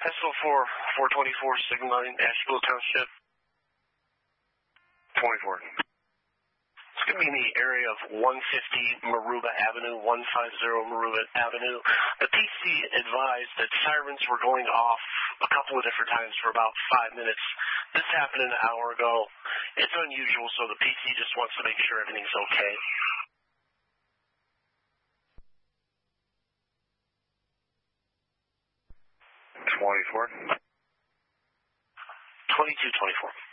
SO4 424 Sigma in Asheville Township. 24. It's going to be in the area of 150 Maruba Avenue, 150 Maruba Avenue. The PC advised that sirens were going off a couple of different times for about 5 minutes. This happened an hour ago. It's unusual, so the PC just wants to make sure everything's okay. 24. 2224.